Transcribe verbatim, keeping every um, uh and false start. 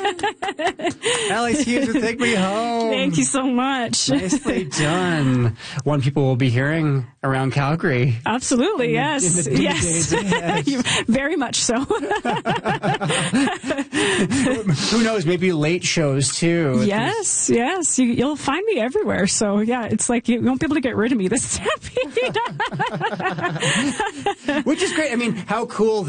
Alex Hughes with Take Me Home. Thank you so much. Nicely done. One people will be hearing around Calgary. Absolutely, in the, yes. in the yes. days ahead. Very much so. Who knows, maybe late shows too. Yes, yes. You, you'll find me everywhere. So, yeah, it's like you won't be able to get rid of me this Stampede. Which is great. I mean, how cool